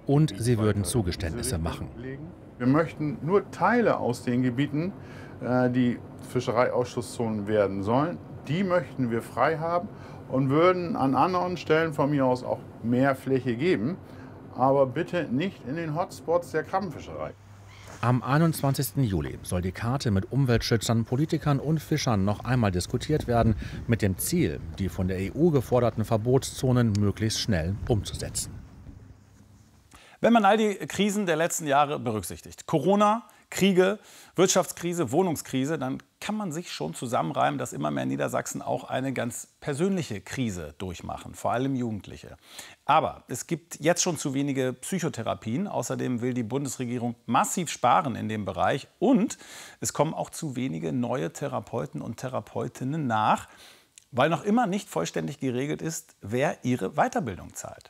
und sie würden Zugeständnisse machen. Wir möchten nur Teile aus den Gebieten, die Fischereiausschusszonen werden sollen, die möchten wir frei haben und würden an anderen Stellen von mir aus auch mehr Fläche geben, aber bitte nicht in den Hotspots der Krabbenfischerei. Am 21. Juli soll die Karte mit Umweltschützern, Politikern und Fischern noch einmal diskutiert werden, mit dem Ziel, die von der EU geforderten Verbotszonen möglichst schnell umzusetzen. Wenn man all die Krisen der letzten Jahre berücksichtigt, Corona, Kriege, Wirtschaftskrise, Wohnungskrise, dann kann man sich schon zusammenreimen, dass immer mehr Niedersachsen auch eine ganz persönliche Krise durchmachen, vor allem Jugendliche. Aber es gibt jetzt schon zu wenige Psychotherapien. Außerdem will die Bundesregierung massiv sparen in dem Bereich. Und es kommen auch zu wenige neue Therapeuten und Therapeutinnen nach, weil noch immer nicht vollständig geregelt ist, wer ihre Weiterbildung zahlt.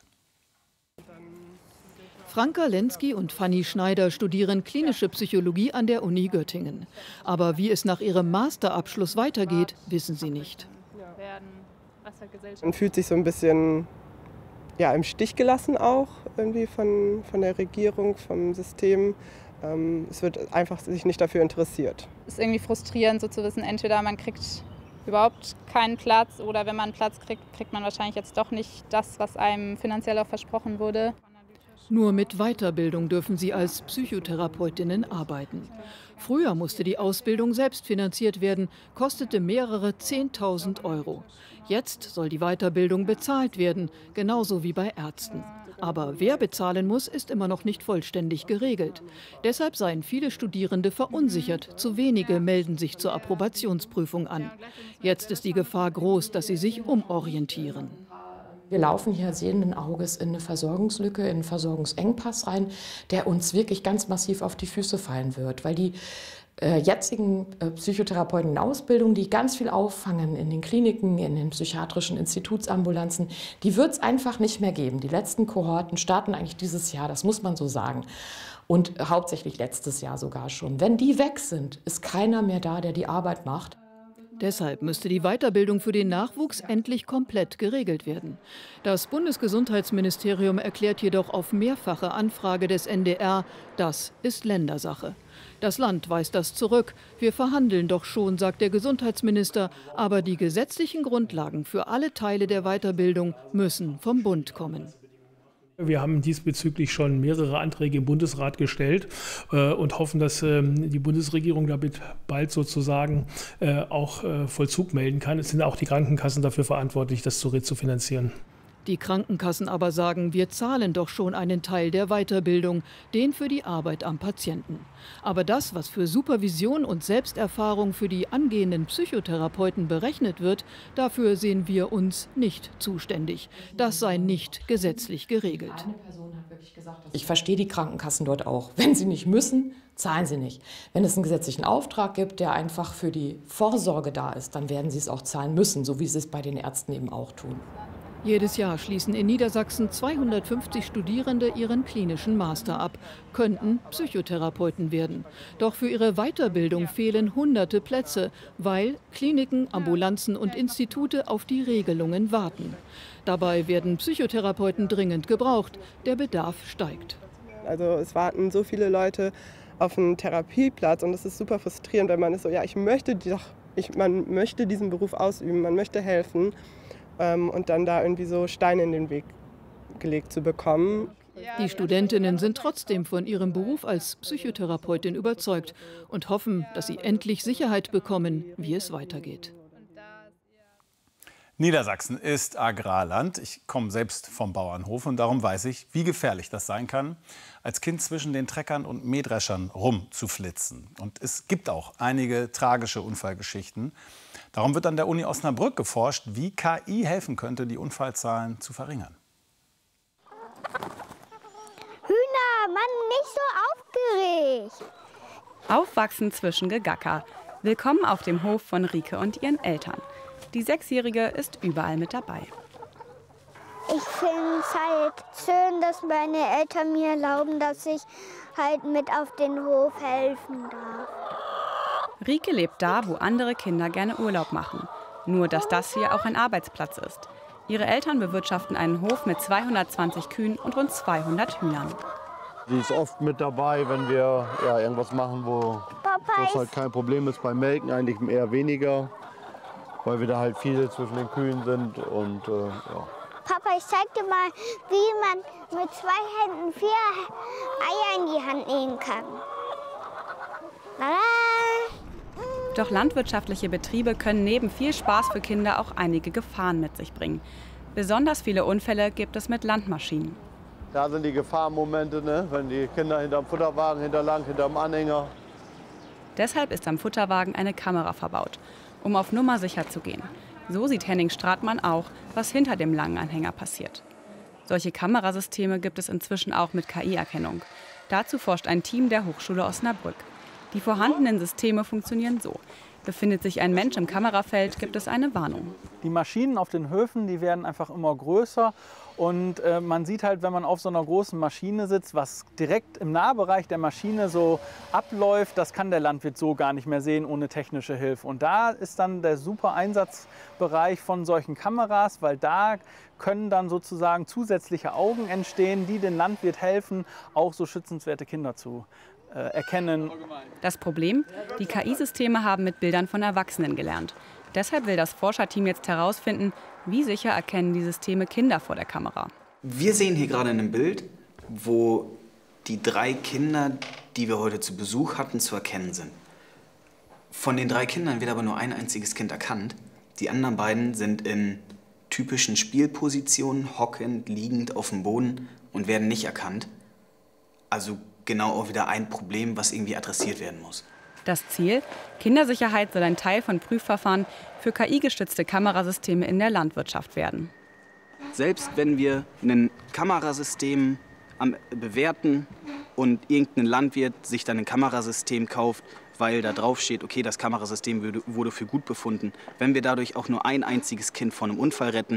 Franka Lenski und Fanny Schneider studieren klinische Psychologie an der Uni Göttingen. Aber wie es nach ihrem Masterabschluss weitergeht, wissen sie nicht. Man fühlt sich so ein bisschen im Stich gelassen auch irgendwie von der Regierung, vom System. Es wird einfach sich nicht dafür interessiert. Es ist irgendwie frustrierend, so zu wissen, entweder man kriegt überhaupt keinen Platz oder wenn man einen Platz kriegt, kriegt man wahrscheinlich jetzt doch nicht das, was einem finanziell auch versprochen wurde. Nur mit Weiterbildung dürfen sie als Psychotherapeutinnen arbeiten. Früher musste die Ausbildung selbst finanziert werden, kostete mehrere 10.000 €. Jetzt soll die Weiterbildung bezahlt werden, genauso wie bei Ärzten. Aber wer bezahlen muss, ist immer noch nicht vollständig geregelt. Deshalb seien viele Studierende verunsichert. Zu wenige melden sich zur Approbationsprüfung an. Jetzt ist die Gefahr groß, dass sie sich umorientieren. Wir laufen hier sehenden Auges in eine Versorgungslücke, in einen Versorgungsengpass rein, der uns wirklich ganz massiv auf die Füße fallen wird, weil die jetzigen Psychotherapeuten in Ausbildung, die ganz viel auffangen in den Kliniken, in den psychiatrischen Institutsambulanzen, die wird es einfach nicht mehr geben. Die letzten Kohorten starten eigentlich dieses Jahr, das muss man so sagen. Und hauptsächlich letztes Jahr sogar schon. Wenn die weg sind, ist keiner mehr da, der die Arbeit macht. Deshalb müsste die Weiterbildung für den Nachwuchs endlich komplett geregelt werden. Das Bundesgesundheitsministerium erklärt jedoch auf mehrfache Anfrage des NDR, das ist Ländersache. Das Land weist das zurück. Wir verhandeln doch schon, sagt der Gesundheitsminister. Aber die gesetzlichen Grundlagen für alle Teile der Weiterbildung müssen vom Bund kommen. Wir haben diesbezüglich schon mehrere Anträge im Bundesrat gestellt und hoffen, dass die Bundesregierung damit bald sozusagen auch Vollzug melden kann. Es sind auch die Krankenkassen dafür verantwortlich, das zu refinanzieren. Die Krankenkassen aber sagen, wir zahlen doch schon einen Teil der Weiterbildung, den für die Arbeit am Patienten. Aber das, was für Supervision und Selbsterfahrung für die angehenden Psychotherapeuten berechnet wird, dafür sehen wir uns nicht zuständig. Das sei nicht gesetzlich geregelt. Ich verstehe die Krankenkassen dort auch. Wenn sie nicht müssen, zahlen sie nicht. Wenn es einen gesetzlichen Auftrag gibt, der einfach für die Vorsorge da ist, dann werden sie es auch zahlen müssen, so wie sie es bei den Ärzten eben auch tun. Jedes Jahr schließen in Niedersachsen 250 Studierende ihren klinischen Master ab, könnten Psychotherapeuten werden. Doch für ihre Weiterbildung fehlen hunderte Plätze, weil Kliniken, Ambulanzen und Institute auf die Regelungen warten. Dabei werden Psychotherapeuten dringend gebraucht. Der Bedarf steigt. Also es warten so viele Leute auf einen Therapieplatz und es ist super frustrierend, wenn man ist so, ja, man möchte diesen Beruf ausüben, man möchte helfen. Und dann da irgendwie so Steine in den Weg gelegt zu bekommen. Die Studentinnen sind trotzdem von ihrem Beruf als Psychotherapeutin überzeugt und hoffen, dass sie endlich Sicherheit bekommen, wie es weitergeht. Niedersachsen ist Agrarland. Ich komme selbst vom Bauernhof und darum weiß ich, wie gefährlich das sein kann, als Kind zwischen den Treckern und Mähdreschern rumzuflitzen. Und es gibt auch einige tragische Unfallgeschichten. Darum wird an der Uni Osnabrück geforscht, wie KI helfen könnte, die Unfallzahlen zu verringern. Hühner, Mann, nicht so aufgeregt. Aufwachsen zwischen Gegacker. Willkommen auf dem Hof von Rike und ihren Eltern. Die Sechsjährige ist überall mit dabei. Ich finde es halt schön, dass meine Eltern mir erlauben, dass ich halt mit auf den Hof helfen darf. Rike lebt da, wo andere Kinder gerne Urlaub machen. Nur, dass das hier auch ein Arbeitsplatz ist. Ihre Eltern bewirtschaften einen Hof mit 220 Kühen und rund 200 Hühnern. Die ist oft mit dabei, wenn wir irgendwas machen, wo das halt kein Problem ist. Beim Melken eigentlich eher weniger, weil wir da halt viel zwischen den Kühen sind. Und, ja. Papa, ich zeig dir mal, wie man mit 2 Händen 4 Eier in die Hand nehmen kann. Doch landwirtschaftliche Betriebe können neben viel Spaß für Kinder auch einige Gefahren mit sich bringen. Besonders viele Unfälle gibt es mit Landmaschinen. Da sind die Gefahrenmomente, ne? Wenn die Kinder hinterm Futterwagen hinterm Anhänger. Deshalb ist am Futterwagen eine Kamera verbaut, um auf Nummer sicher zu gehen. So sieht Henning Stratmann auch, was hinter dem langen Anhänger passiert. Solche Kamerasysteme gibt es inzwischen auch mit KI-Erkennung. Dazu forscht ein Team der Hochschule Osnabrück. Die vorhandenen Systeme funktionieren so. Befindet sich ein Mensch im Kamerafeld, gibt es eine Warnung. Die Maschinen auf den Höfen, die werden einfach immer größer. Und man sieht halt, wenn man auf so einer großen Maschine sitzt, was direkt im Nahbereich der Maschine so abläuft, das kann der Landwirt so gar nicht mehr sehen ohne technische Hilfe. Und da ist dann der super Einsatzbereich von solchen Kameras, weil da können dann sozusagen zusätzliche Augen entstehen, die dem Landwirt helfen, auch so schützenswerte Kinder zu erkennen. Das Problem? Die KI-Systeme haben mit Bildern von Erwachsenen gelernt. Deshalb will das Forscherteam jetzt herausfinden, wie sicher erkennen die Systeme Kinder vor der Kamera. Wir sehen hier gerade ein Bild, wo die 3 Kinder, die wir heute zu Besuch hatten, zu erkennen sind. Von den 3 Kindern wird aber nur ein einziges Kind erkannt. Die anderen beiden sind in typischen Spielpositionen, hockend, liegend auf dem Boden und werden nicht erkannt. Also genau auch wieder ein Problem, was irgendwie adressiert werden muss. Das Ziel? Kindersicherheit soll ein Teil von Prüfverfahren für KI-gestützte Kamerasysteme in der Landwirtschaft werden. Selbst wenn wir ein Kamerasystem bewerten und irgendein Landwirt sich dann ein Kamerasystem kauft, weil da drauf steht, okay, das Kamerasystem wurde für gut befunden, wenn wir dadurch auch nur ein einziges Kind vor einem Unfall retten,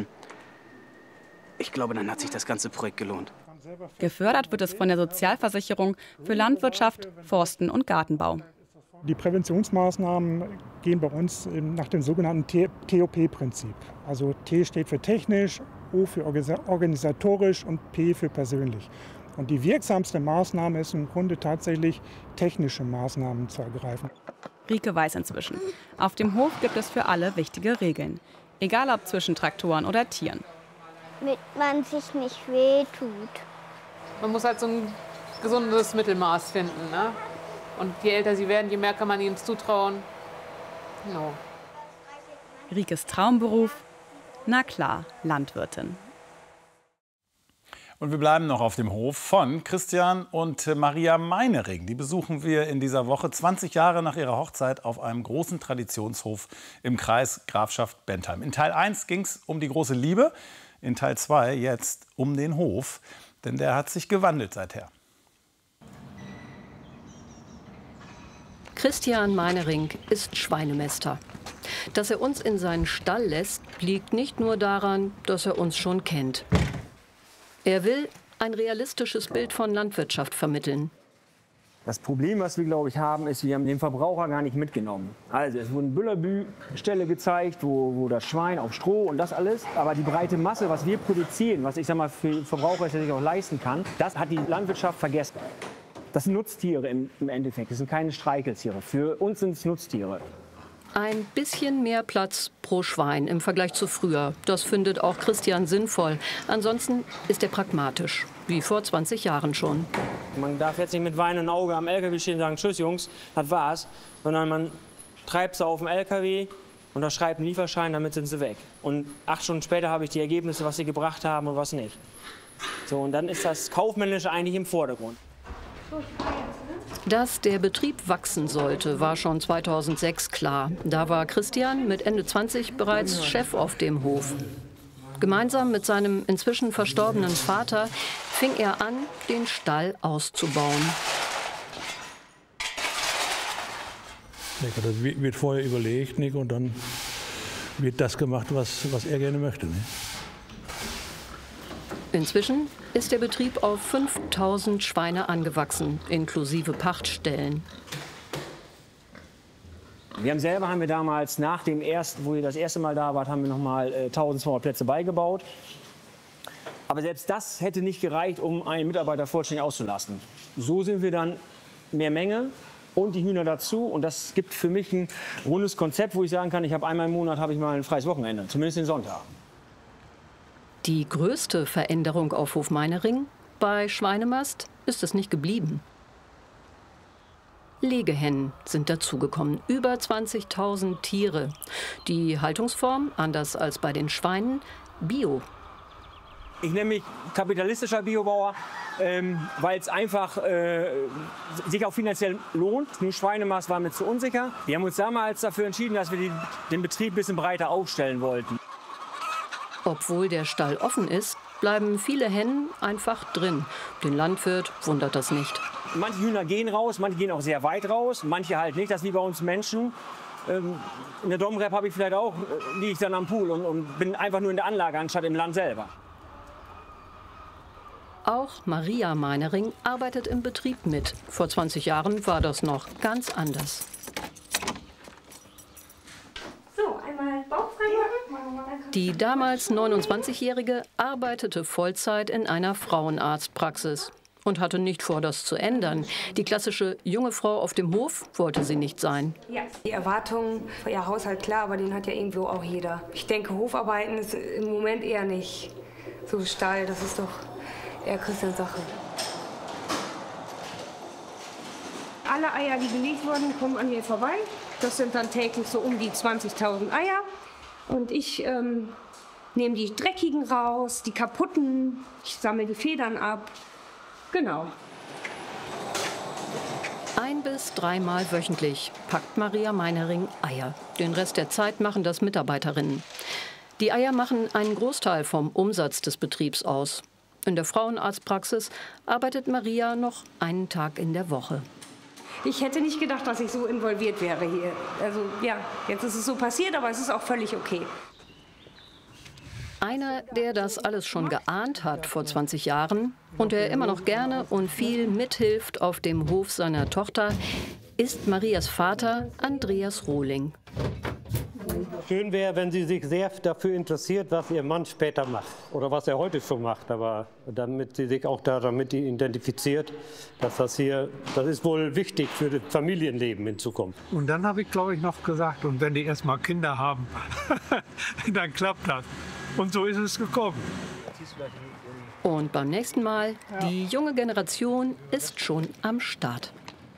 ich glaube, dann hat sich das ganze Projekt gelohnt. Gefördert wird es von der Sozialversicherung für Landwirtschaft, Forsten und Gartenbau. Die Präventionsmaßnahmen gehen bei uns nach dem sogenannten TOP-Prinzip. Also T steht für technisch, O für organisatorisch und P für persönlich. Und die wirksamste Maßnahme ist im Grunde tatsächlich, technische Maßnahmen zu ergreifen. Rike weiß inzwischen, auf dem Hof gibt es für alle wichtige Regeln. Egal ob zwischen Traktoren oder Tieren. Damit man sich nicht wehtut. Man muss halt so ein gesundes Mittelmaß finden, ne? Und je älter sie werden, je mehr kann man ihnen zutrauen. No. Rikes Traumberuf? Na klar, Landwirtin. Und wir bleiben noch auf dem Hof von Christian und Maria Meinering. Die besuchen wir in dieser Woche 20 Jahre nach ihrer Hochzeit auf einem großen Traditionshof im Kreis Grafschaft Bentheim. In Teil 1 ging es um die große Liebe, in Teil 2 jetzt um den Hof, denn der hat sich gewandelt seither. Christian Meinering ist Schweinemäster. Dass er uns in seinen Stall lässt, liegt nicht nur daran, dass er uns schon kennt. Er will ein realistisches Bild von Landwirtschaft vermitteln. Das Problem, was wir, glaube ich, haben, ist, wir haben den Verbraucher gar nicht mitgenommen. Also es wurden Bullabü-Ställe gezeigt, wo das Schwein auf Stroh und das alles. Aber die breite Masse, was wir produzieren, was ich sag mal für Verbraucher sich auch leisten kann, das hat die Landwirtschaft vergessen. Das sind Nutztiere im Endeffekt, das sind keine Streicheltiere. Für uns sind es Nutztiere. Ein bisschen mehr Platz pro Schwein im Vergleich zu früher. Das findet auch Christian sinnvoll. Ansonsten ist er pragmatisch, wie vor 20 Jahren schon. Man darf jetzt nicht mit weinendem Auge am LKW stehen und sagen, tschüss Jungs, das war's. Sondern man treibt sie auf dem LKW, unterschreibt einen Lieferschein, damit sind sie weg. Und 8 Stunden später habe ich die Ergebnisse, was sie gebracht haben und was nicht. So, und dann ist das Kaufmännische eigentlich im Vordergrund. Dass der Betrieb wachsen sollte, war schon 2006 klar. Da war Christian mit Ende 20 bereits Chef auf dem Hof. Gemeinsam mit seinem inzwischen verstorbenen Vater fing er an, den Stall auszubauen. Das wird vorher überlegt, nicht? Und dann wird das gemacht, was er gerne möchte. Nicht? Inzwischen ist der Betrieb auf 5000 Schweine angewachsen, inklusive Pachtstellen. Haben wir damals nach dem wo ihr das erste Mal da wart, haben wir noch mal 1200 Plätze beigebaut. Aber selbst das hätte nicht gereicht, um einen Mitarbeiter vollständig auszulasten. So sind wir dann mehr Menge und die Hühner dazu. Und das gibt für mich ein rundes Konzept, wo ich sagen kann, ich habe einmal im Monat habe ich mal ein freies Wochenende, zumindest den Sonntag. Die größte Veränderung auf Hof Meinering? Bei Schweinemast ist es nicht geblieben. Legehennen sind dazugekommen, über 20.000 Tiere. Die Haltungsform, anders als bei den Schweinen, Bio. Ich nenne mich kapitalistischer Biobauer, weil es einfach sich auch finanziell lohnt. Nur Schweinemast war mir zu unsicher. Wir haben uns damals dafür entschieden, dass wir den Betrieb ein bisschen breiter aufstellen wollten. Obwohl der Stall offen ist, bleiben viele Hennen einfach drin. Den Landwirt wundert das nicht. Manche Hühner gehen raus, manche gehen auch sehr weit raus, manche halt nicht. Das ist wie bei uns Menschen. In der Domrep habe ich vielleicht auch, liege ich dann am Pool und bin einfach nur in der Anlage anstatt im Land selber. Auch Maria Meinering arbeitet im Betrieb mit. Vor 20 Jahren war das noch ganz anders. So, einmal Bauch frei. Die damals 29-Jährige arbeitete Vollzeit in einer Frauenarztpraxis und hatte nicht vor, das zu ändern. Die klassische junge Frau auf dem Hof wollte sie nicht sein. Ja, die Erwartungen für ihr Haushalt, klar, aber den hat ja irgendwo auch jeder. Ich denke, Hofarbeiten ist im Moment eher nicht so Stall, das ist doch eher Christians Sache. Alle Eier, die gelegt wurden, kommen an mir vorbei. Das sind dann täglich so um die 20.000 Eier. Und ich nehme die dreckigen raus, die kaputten, ich sammle die Federn ab. Genau. 1- bis 3-mal wöchentlich packt Maria Meinering Eier. Den Rest der Zeit machen das Mitarbeiterinnen. Die Eier machen einen Großteil vom Umsatz des Betriebs aus. In der Frauenarztpraxis arbeitet Maria noch einen Tag in der Woche. Ich hätte nicht gedacht, dass ich so involviert wäre hier. Also ja, jetzt ist es so passiert, aber es ist auch völlig okay. Einer, der das alles schon geahnt hat vor 20 Jahren und der immer noch gerne und viel mithilft auf dem Hof seiner Tochter, ist Marias Vater Andreas Rohling. Schön wäre, wenn sie sich sehr dafür interessiert, was ihr Mann später macht oder was er heute schon macht, aber damit sie sich auch damit identifiziert, dass das ist wohl wichtig für das Familienleben in Zukunft. Und dann habe ich, glaube ich, noch gesagt, und wenn die erst mal Kinder haben, dann klappt das. Und so ist es gekommen. Und beim nächsten Mal, die junge Generation ist schon am Start.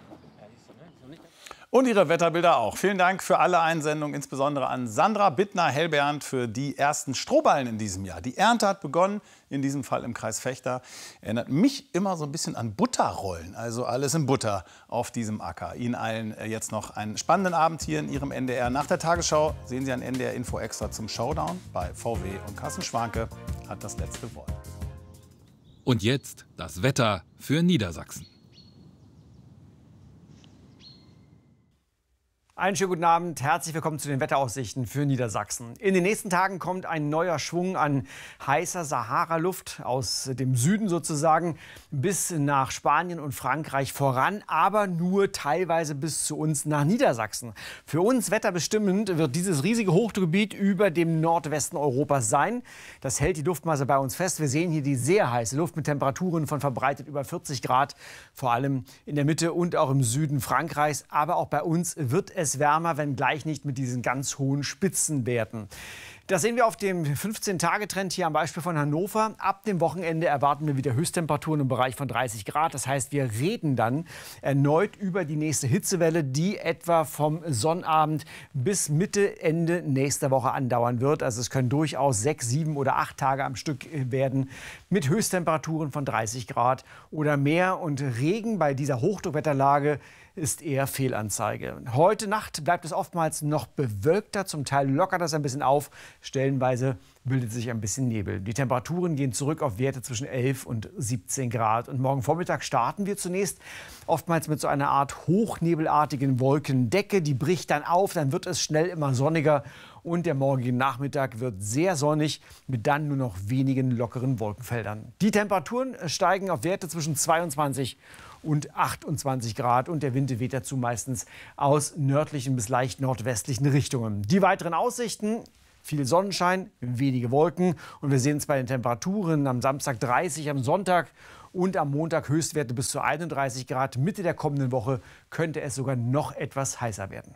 Und Ihre Wetterbilder auch. Vielen Dank für alle Einsendungen, insbesondere an Sandra Bittner-Hellbernd für die ersten Strohballen in diesem Jahr. Die Ernte hat begonnen, in diesem Fall im Kreis Vechta. Erinnert mich immer so ein bisschen an Butterrollen, also alles in Butter auf diesem Acker. Ihnen allen jetzt noch einen spannenden Abend hier in Ihrem NDR. Nach der Tagesschau sehen Sie ein NDR Info Extra zum Showdown bei VW, und Carsten Schwanke hat das letzte Wort. Und jetzt das Wetter für Niedersachsen. Einen schönen guten Abend, herzlich willkommen zu den Wetteraussichten für Niedersachsen. In den nächsten Tagen kommt ein neuer Schwung an heißer Sahara-Luft aus dem Süden sozusagen bis nach Spanien und Frankreich voran, aber nur teilweise bis zu uns nach Niedersachsen. Für uns wetterbestimmend wird dieses riesige Hochdruckgebiet über dem Nordwesten Europas sein. Das hält die Luftmasse bei uns fest. Wir sehen hier die sehr heiße Luft mit Temperaturen von verbreitet über 40 Grad, vor allem in der Mitte und auch im Süden Frankreichs. Aber auch bei uns wird es wärmer, wenngleich nicht mit diesen ganz hohen Spitzenwerten. Das sehen wir auf dem 15-Tage-Trend hier am Beispiel von Hannover. Ab dem Wochenende erwarten wir wieder Höchsttemperaturen im Bereich von 30 Grad. Das heißt, wir reden dann erneut über die nächste Hitzewelle, die etwa vom Sonnabend bis Mitte, Ende nächster Woche andauern wird. Also es können durchaus 6, 7 oder 8 Tage am Stück werden mit Höchsttemperaturen von 30 Grad oder mehr. Und Regen bei dieser Hochdruckwetterlage ist eher Fehlanzeige. Heute Nacht bleibt es oftmals noch bewölkter, zum Teil lockert das ein bisschen auf. Stellenweise bildet sich ein bisschen Nebel. Die Temperaturen gehen zurück auf Werte zwischen 11 und 17 Grad. Und morgen Vormittag starten wir zunächst oftmals mit so einer Art hochnebelartigen Wolkendecke. Die bricht dann auf, dann wird es schnell immer sonniger. Und der morgige Nachmittag wird sehr sonnig mit dann nur noch wenigen lockeren Wolkenfeldern. Die Temperaturen steigen auf Werte zwischen 22 und 28 Grad. Und der Wind weht dazu meistens aus nördlichen bis leicht nordwestlichen Richtungen. Die weiteren Aussichten: viel Sonnenschein, wenige Wolken. Und wir sehen es bei den Temperaturen am Samstag 30, am Sonntag und am Montag Höchstwerte bis zu 31 Grad. Mitte der kommenden Woche könnte es sogar noch etwas heißer werden.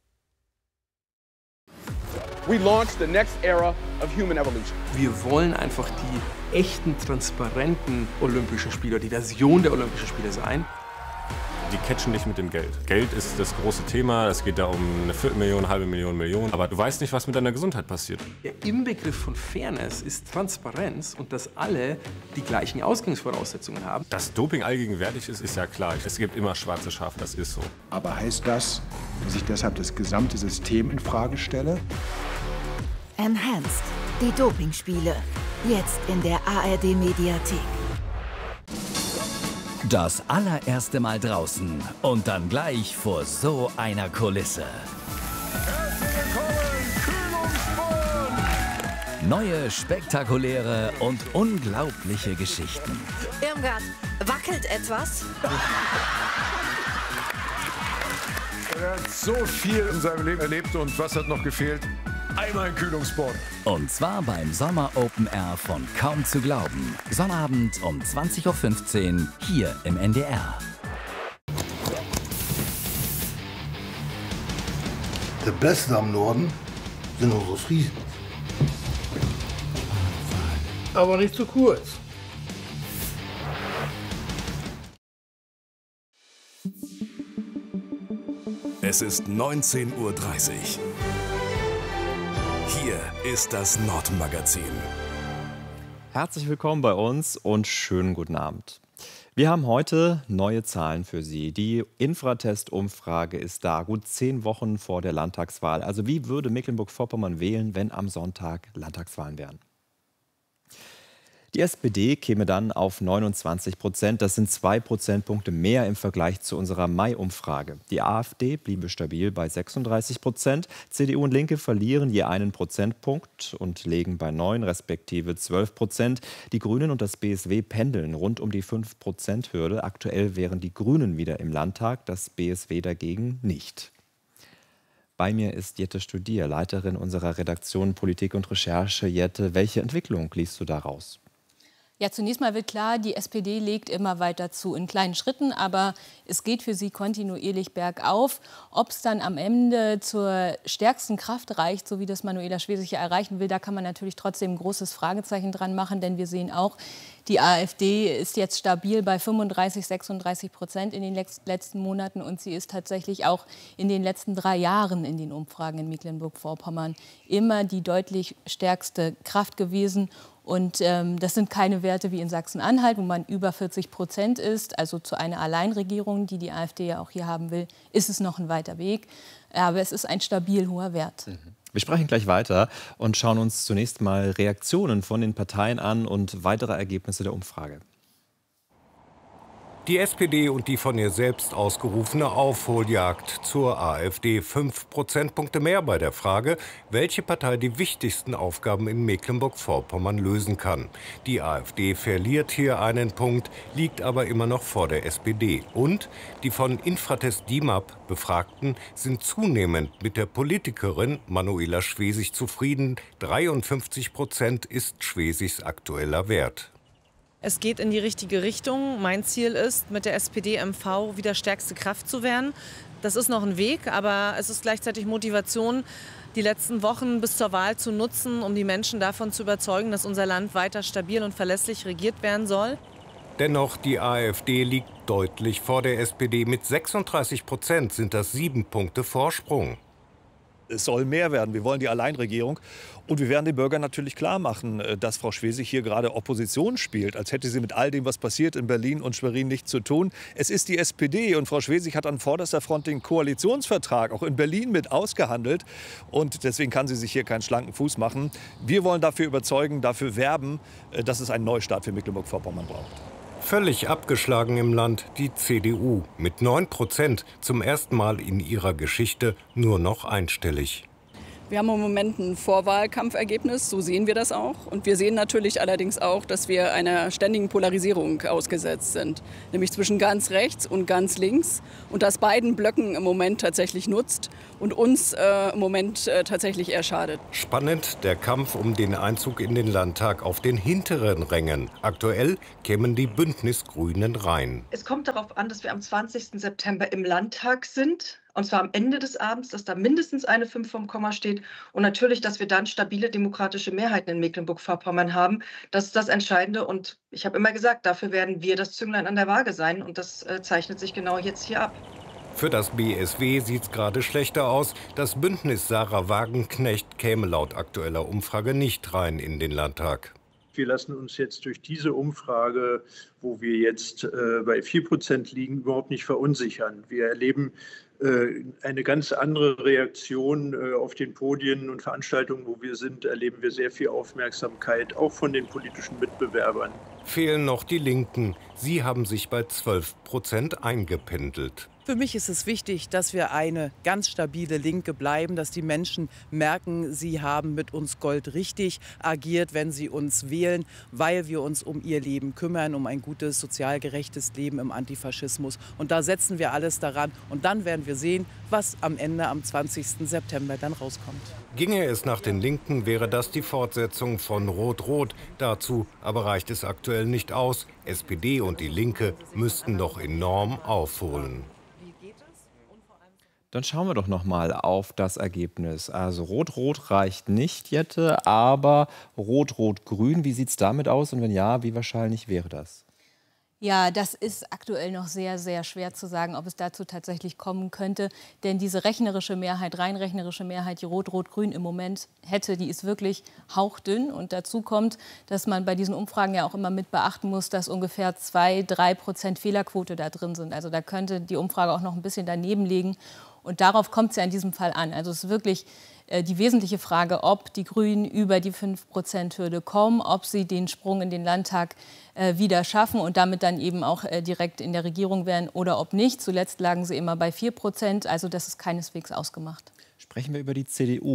We launched the next era of human evolution. Wir wollen einfach die echten, transparenten Olympischen Spiele, die Version der Olympischen Spiele sein. Die catchen nicht mit dem Geld. Geld ist das große Thema. Es geht da um eine Viertelmillion, halbe Million, Million. Aber du weißt nicht, was mit deiner Gesundheit passiert. Der Inbegriff von Fairness ist Transparenz und dass alle die gleichen Ausgangsvoraussetzungen haben. Dass Doping allgegenwärtig ist, ist ja klar. Es gibt immer schwarze Schafe, das ist so. Aber heißt das, dass ich deshalb das gesamte System in Frage stelle? Enhanced, die Dopingspiele. Jetzt in der ARD-Mediathek. Das allererste Mal draußen und dann gleich vor so einer Kulisse. Neue, spektakuläre und unglaubliche Geschichten. Irmgard, wackelt etwas? Er hat so viel in seinem Leben erlebt und was hat noch gefehlt? Einmal ein Kühlungsbad. Und zwar beim Sommer Open Air von Kaum zu glauben. Sonnabend um 20:15 Uhr hier im NDR. Der Beste am Norden sind unsere Friesen. Aber nicht zu kurz. Es ist 19:30 Uhr. Hier ist das Nord-Magazin. Herzlich willkommen bei uns und schönen guten Abend. Wir haben heute neue Zahlen für Sie. Die Infratest-Umfrage ist da, gut 10 Wochen vor der Landtagswahl. Also wie würde Mecklenburg-Vorpommern wählen, wenn am Sonntag Landtagswahlen wären? Die SPD käme dann auf 29%. Das sind 2 Prozentpunkte mehr im Vergleich zu unserer Mai-Umfrage. Die AfD bliebe stabil bei 36%. CDU und Linke verlieren je einen Prozentpunkt und legen bei 9 respektive 12%. Die Grünen und das BSW pendeln rund um die 5%-Hürde. Aktuell wären die Grünen wieder im Landtag, das BSW dagegen nicht. Bei mir ist Jette Studier, Leiterin unserer Redaktion Politik und Recherche. Jette, welche Entwicklung liest du daraus? Ja, zunächst mal wird klar, die SPD legt immer weiter zu, in kleinen Schritten, aber es geht für sie kontinuierlich bergauf. Ob es dann am Ende zur stärksten Kraft reicht, so wie das Manuela Schwesig ja erreichen will, da kann man natürlich trotzdem ein großes Fragezeichen dran machen, denn wir sehen auch, die AfD ist jetzt stabil bei 35–36% in den letzten Monaten und sie ist tatsächlich auch in den letzten 3 Jahren in den Umfragen in Mecklenburg-Vorpommern immer die deutlich stärkste Kraft gewesen. Und das sind keine Werte wie in Sachsen-Anhalt, wo man über 40% ist, also zu einer Alleinregierung, die die AfD ja auch hier haben will, ist es noch ein weiter Weg. Aber es ist ein stabil hoher Wert. Wir sprechen gleich weiter und schauen uns zunächst mal Reaktionen von den Parteien an und weitere Ergebnisse der Umfrage. Die SPD und die von ihr selbst ausgerufene Aufholjagd zur AfD. 5 Prozentpunkte mehr bei der Frage, welche Partei die wichtigsten Aufgaben in Mecklenburg-Vorpommern lösen kann. Die AfD verliert hier einen Punkt, liegt aber immer noch vor der SPD. Und die von Infratest DIMAP Befragten sind zunehmend mit der Politikerin Manuela Schwesig zufrieden. 53% ist Schwesigs aktueller Wert. Es geht in die richtige Richtung. Mein Ziel ist, mit der SPD-MV wieder stärkste Kraft zu werden. Das ist noch ein Weg, aber es ist gleichzeitig Motivation, die letzten Wochen bis zur Wahl zu nutzen, um die Menschen davon zu überzeugen, dass unser Land weiter stabil und verlässlich regiert werden soll. Dennoch, die AfD liegt deutlich vor der SPD. Mit 36% sind das 7 Punkte Vorsprung. Es soll mehr werden. Wir wollen die Alleinregierung. Und wir werden den Bürgern natürlich klar machen, dass Frau Schwesig hier gerade Opposition spielt, als hätte sie mit all dem, was passiert in Berlin und Schwerin, nichts zu tun. Es ist die SPD und Frau Schwesig hat an vorderster Front den Koalitionsvertrag auch in Berlin mit ausgehandelt. Und deswegen kann sie sich hier keinen schlanken Fuß machen. Wir wollen dafür überzeugen, dafür werben, dass es einen Neustart für Mecklenburg-Vorpommern braucht. Völlig abgeschlagen im Land die CDU. Mit 9% zum ersten Mal in ihrer Geschichte nur noch einstellig. Wir haben im Moment ein Vorwahlkampfergebnis, so sehen wir das auch. Und wir sehen natürlich allerdings auch, dass wir einer ständigen Polarisierung ausgesetzt sind. Nämlich zwischen ganz rechts und ganz links. Und das beiden Blöcken im Moment tatsächlich nutzt und uns im Moment tatsächlich eher schadet. Spannend der Kampf um den Einzug in den Landtag auf den hinteren Rängen. Aktuell kämen die Bündnisgrünen rein. Es kommt darauf an, dass wir am 20. September im Landtag sind. Und zwar am Ende des Abends, dass da mindestens eine 5 vom Komma steht. Und natürlich, dass wir dann stabile demokratische Mehrheiten in Mecklenburg-Vorpommern haben. Das ist das Entscheidende. Und ich habe immer gesagt, dafür werden wir das Zünglein an der Waage sein. Und das zeichnet sich genau jetzt hier ab. Für das BSW sieht es gerade schlechter aus. Das Bündnis Sarah Wagenknecht käme laut aktueller Umfrage nicht rein in den Landtag. Wir lassen uns jetzt durch diese Umfrage, wo wir jetzt bei 4% liegen, überhaupt nicht verunsichern. Wir erleben eine ganz andere Reaktion auf den Podien und Veranstaltungen, wo wir sind, erleben wir sehr viel Aufmerksamkeit, auch von den politischen Mitbewerbern. Fehlen noch die Linken. Sie haben sich bei 12% eingependelt. Für mich ist es wichtig, dass wir eine ganz stabile Linke bleiben, dass die Menschen merken, sie haben mit uns Gold richtig agiert, wenn sie uns wählen, weil wir uns um ihr Leben kümmern, um ein gutes, sozial gerechtes Leben im Antifaschismus. Und da setzen wir alles daran. Und dann werden wir sehen, was am Ende am 20. September dann rauskommt. Ginge es nach den Linken, wäre das die Fortsetzung von Rot-Rot. Dazu aber reicht es aktuell nicht aus. SPD und die Linke müssten noch enorm aufholen. Dann schauen wir doch noch mal auf das Ergebnis. Also Rot-Rot reicht nicht, Jette, aber Rot-Rot-Grün, wie sieht es damit aus? Und wenn ja, wie wahrscheinlich wäre das? Ja, das ist aktuell noch sehr, sehr schwer zu sagen, ob es dazu tatsächlich kommen könnte. Denn diese rechnerische Mehrheit, rein rechnerische Mehrheit, die Rot-Rot-Grün im Moment hätte, die ist wirklich hauchdünn. Und dazu kommt, dass man bei diesen Umfragen ja auch immer mit beachten muss, dass ungefähr 2–3% Fehlerquote da drin sind. Also da könnte die Umfrage auch noch ein bisschen daneben liegen. Und darauf kommt es ja in diesem Fall an. Also es ist wirklich die wesentliche Frage, ob die Grünen über die 5%-Hürde kommen, ob sie den Sprung in den Landtag wieder schaffen und damit dann eben auch direkt in der Regierung wären oder ob nicht. Zuletzt lagen sie immer bei 4%, also das ist keineswegs ausgemacht. Sprechen wir über die CDU.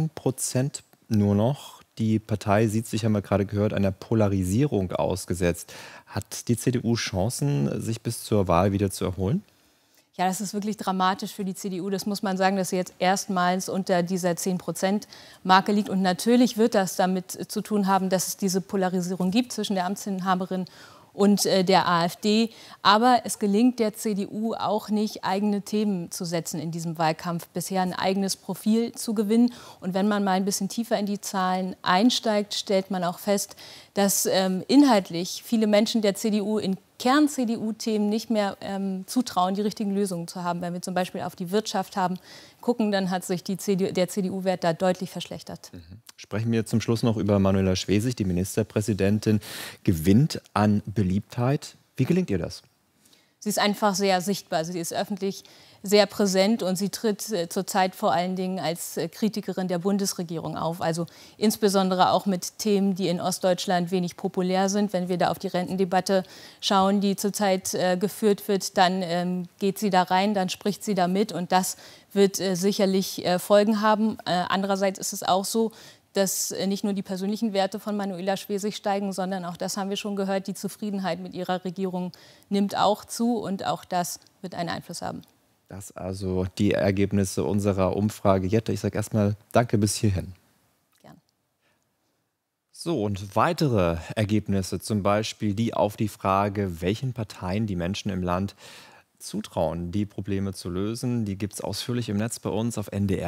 9% nur noch. Die Partei sieht sich, haben wir gerade gehört, einer Polarisierung ausgesetzt. Hat die CDU Chancen, sich bis zur Wahl wieder zu erholen? Ja, das ist wirklich dramatisch für die CDU. Das muss man sagen, dass sie jetzt erstmals unter dieser 10%-Marke liegt. Und natürlich wird das damit zu tun haben, dass es diese Polarisierung gibt zwischen der Amtsinhaberin und der AfD. Aber es gelingt der CDU auch nicht, eigene Themen zu setzen in diesem Wahlkampf, bisher ein eigenes Profil zu gewinnen. Und wenn man mal ein bisschen tiefer in die Zahlen einsteigt, stellt man auch fest, dass inhaltlich viele Menschen der CDU in Kern-CDU-Themen nicht mehr zutrauen, die richtigen Lösungen zu haben. Wenn wir zum Beispiel auf die Wirtschaft gucken, dann hat sich der CDU-Wert da deutlich verschlechtert. Sprechen wir zum Schluss noch über Manuela Schwesig, die Ministerpräsidentin, gewinnt an Beliebtheit. Wie gelingt ihr das? Sie ist einfach sehr sichtbar. Sie ist öffentlich sehr präsent und sie tritt zurzeit vor allen Dingen als Kritikerin der Bundesregierung auf. Also insbesondere auch mit Themen, die in Ostdeutschland wenig populär sind. Wenn wir da auf die Rentendebatte schauen, die zurzeit geführt wird, dann geht sie da rein, dann spricht sie da mit und das wird sicherlich Folgen haben. Andererseits ist es auch so, dass nicht nur die persönlichen Werte von Manuela Schwesig steigen, sondern auch, das haben wir schon gehört, die Zufriedenheit mit ihrer Regierung nimmt auch zu und auch das wird einen Einfluss haben. Das also die Ergebnisse unserer Umfrage. Jette, ich sage erstmal danke bis hierhin. Gern. So, und weitere Ergebnisse, zum Beispiel die auf die Frage, welchen Parteien die Menschen im Land zutrauen, die Probleme zu lösen, die gibt es ausführlich im Netz bei uns auf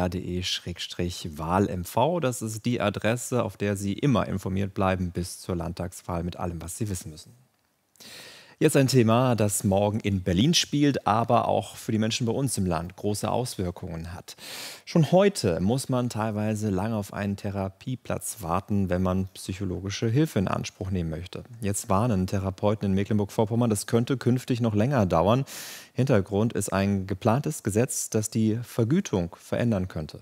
ndr.de/WahlMV. Das ist die Adresse, auf der Sie immer informiert bleiben bis zur Landtagswahl mit allem, was Sie wissen müssen. Jetzt ein Thema, das morgen in Berlin spielt, aber auch für die Menschen bei uns im Land große Auswirkungen hat. Schon heute muss man teilweise lange auf einen Therapieplatz warten, wenn man psychologische Hilfe in Anspruch nehmen möchte. Jetzt warnen Therapeuten in Mecklenburg-Vorpommern, das könnte künftig noch länger dauern. Hintergrund ist ein geplantes Gesetz, das die Vergütung verändern könnte.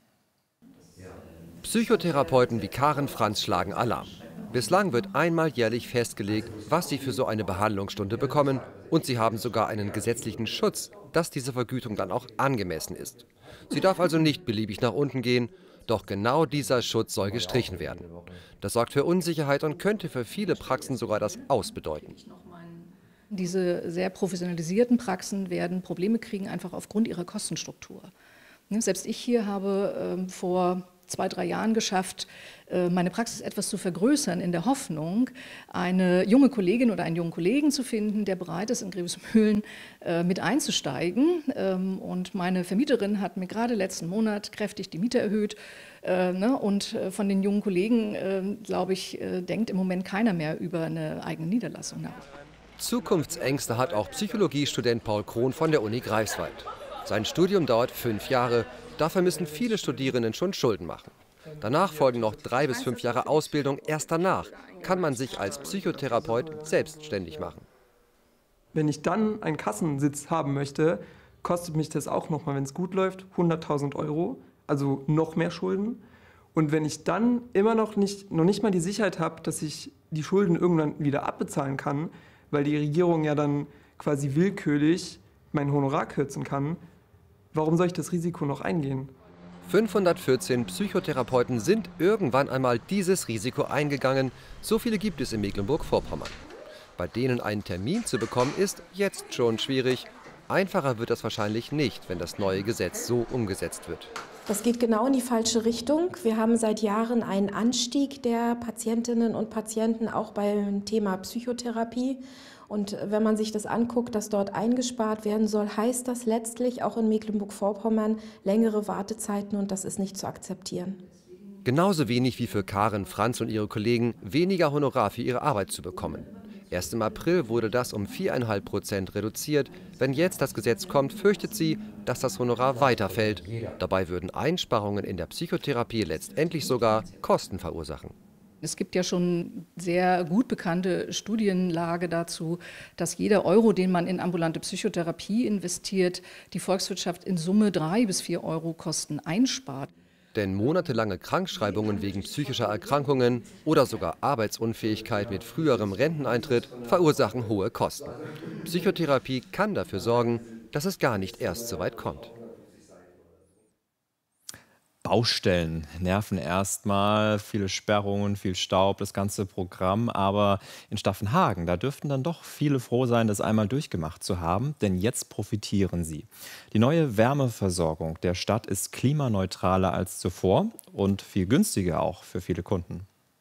Psychotherapeuten wie Karen Franz schlagen Alarm. Bislang wird einmal jährlich festgelegt, was sie für so eine Behandlungsstunde bekommen. Und sie haben sogar einen gesetzlichen Schutz, dass diese Vergütung dann auch angemessen ist. Sie darf also nicht beliebig nach unten gehen. Doch genau dieser Schutz soll gestrichen werden. Das sorgt für Unsicherheit und könnte für viele Praxen sogar das Aus bedeuten. Diese sehr professionalisierten Praxen werden Probleme kriegen, einfach aufgrund ihrer Kostenstruktur. Selbst ich hier habe vor 2-3 Jahren geschafft, meine Praxis etwas zu vergrößern, in der Hoffnung, eine junge Kollegin oder einen jungen Kollegen zu finden, der bereit ist, in Grevesmühlen mit einzusteigen. Und meine Vermieterin hat mir gerade letzten Monat kräftig die Miete erhöht. Und von den jungen Kollegen, glaube ich, denkt im Moment keiner mehr über eine eigene Niederlassung nach. Zukunftsängste hat auch Psychologiestudent Paul Krohn von der Uni Greifswald. Sein Studium dauert 5 Jahre. Dafür müssen viele Studierenden schon Schulden machen. Danach folgen noch 3 bis 5 Jahre Ausbildung. Erst danach kann man sich als Psychotherapeut selbstständig machen. Wenn ich dann einen Kassensitz haben möchte, kostet mich das auch nochmal, wenn es gut läuft, 100.000 €, also noch mehr Schulden. Und wenn ich dann immer noch nicht mal die Sicherheit habe, dass ich die Schulden irgendwann wieder abbezahlen kann, weil die Regierung ja dann quasi willkürlich mein Honorar kürzen kann, warum soll ich das Risiko noch eingehen? 514 Psychotherapeuten sind irgendwann einmal dieses Risiko eingegangen. So viele gibt es in Mecklenburg-Vorpommern. Bei denen einen Termin zu bekommen, ist jetzt schon schwierig. Einfacher wird das wahrscheinlich nicht, wenn das neue Gesetz so umgesetzt wird. Das geht genau in die falsche Richtung. Wir haben seit Jahren einen Anstieg der Patientinnen und Patienten, auch beim Thema Psychotherapie. Und wenn man sich das anguckt, dass dort eingespart werden soll, heißt das letztlich auch in Mecklenburg-Vorpommern längere Wartezeiten und das ist nicht zu akzeptieren. Genauso wenig wie für Karen Franz und ihre Kollegen weniger Honorar für ihre Arbeit zu bekommen. Erst im April wurde das um 4,5% reduziert. Wenn jetzt das Gesetz kommt, fürchtet sie, dass das Honorar weiterfällt. Dabei würden Einsparungen in der Psychotherapie letztendlich sogar Kosten verursachen. Es gibt ja schon sehr gut bekannte Studienlage dazu, dass jeder Euro, den man in ambulante Psychotherapie investiert, die Volkswirtschaft in Summe 3 bis 4 € Kosten einspart. Denn monatelange Krankschreibungen wegen psychischer Erkrankungen oder sogar Arbeitsunfähigkeit mit früherem Renteneintritt verursachen hohe Kosten. Psychotherapie kann dafür sorgen, dass es gar nicht erst so weit kommt. Baustellen nerven erstmal, viele Sperrungen, viel Staub, das ganze Programm. Aber in Staffenhagen, da dürften dann doch viele froh sein, das einmal durchgemacht zu haben, denn jetzt profitieren sie. Die neue Wärmeversorgung der Stadt ist klimaneutraler als zuvor und viel günstiger auch für viele Kunden.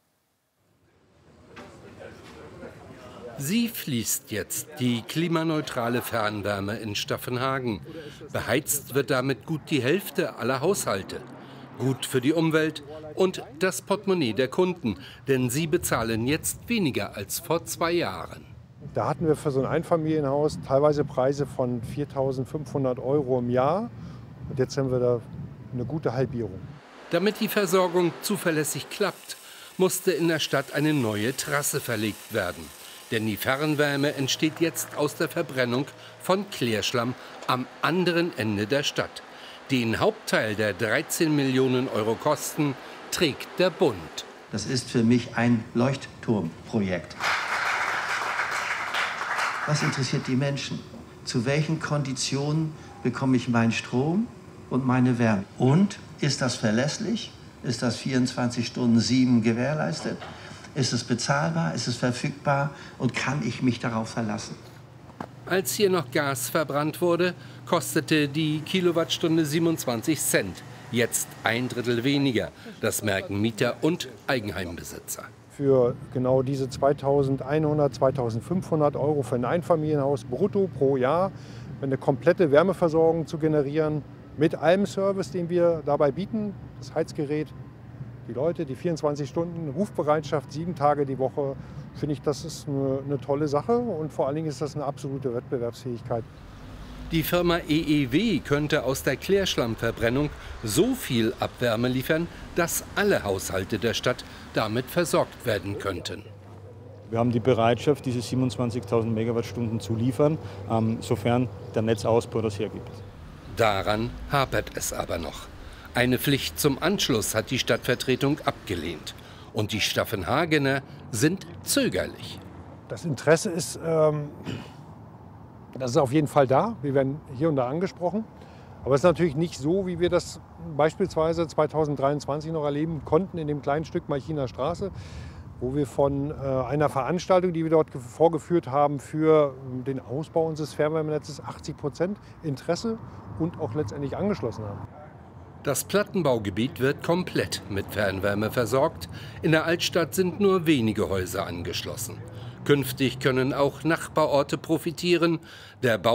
Sie fließt jetzt, die klimaneutrale Fernwärme in Staffenhagen. Beheizt wird damit gut die Hälfte aller Haushalte. Gut für die Umwelt und das Portemonnaie der Kunden, denn sie bezahlen jetzt weniger als vor 2 Jahren. Da hatten wir für so ein Einfamilienhaus teilweise Preise von 4.500 € im Jahr. Und jetzt haben wir da eine gute Halbierung. Damit die Versorgung zuverlässig klappt, musste in der Stadt eine neue Trasse verlegt werden. Denn die Fernwärme entsteht jetzt aus der Verbrennung von Klärschlamm am anderen Ende der Stadt. Den Hauptteil der 13 Millionen € Kosten trägt der Bund. Das ist für mich ein Leuchtturmprojekt. Was interessiert die Menschen? Zu welchen Konditionen bekomme ich meinen Strom und meine Wärme? Und ist das verlässlich? Ist das 24/7 gewährleistet? Ist es bezahlbar? Ist es verfügbar? Und kann ich mich darauf verlassen? Als hier noch Gas verbrannt wurde, kostete die Kilowattstunde 27 Cent. Jetzt 1/3 weniger. Das merken Mieter und Eigenheimbesitzer. Für genau diese 2.100, 2.500 € für ein Einfamilienhaus brutto pro Jahr eine komplette Wärmeversorgung zu generieren, mit allem Service, den wir dabei bieten, das Heizgerät, die Leute, die 24 Stunden Rufbereitschaft, 7 Tage die Woche, finde ich, das ist eine tolle Sache und vor allen Dingen ist das eine absolute Wettbewerbsfähigkeit. Die Firma EEW könnte aus der Klärschlammverbrennung so viel Abwärme liefern, dass alle Haushalte der Stadt damit versorgt werden könnten. Wir haben die Bereitschaft, diese 27.000 Megawattstunden zu liefern, sofern der Netzausbau das hergibt. Daran hapert es aber noch. Eine Pflicht zum Anschluss hat die Stadtvertretung abgelehnt. Und die Staffenhagener sind zögerlich. Das Interesse ist, das ist auf jeden Fall da. Wir werden hier und da angesprochen. Aber es ist natürlich nicht so, wie wir das beispielsweise 2023 noch erleben konnten in dem kleinen Stück Malchiner Straße, wo wir von einer Veranstaltung, die wir dort vorgeführt haben für den Ausbau unseres Fernwärmenetzes 80% Interesse und auch letztendlich angeschlossen haben. Das Plattenbaugebiet wird komplett mit Fernwärme versorgt. In der Altstadt sind nur wenige Häuser angeschlossen. Künftig können auch Nachbarorte profitieren. Der Bau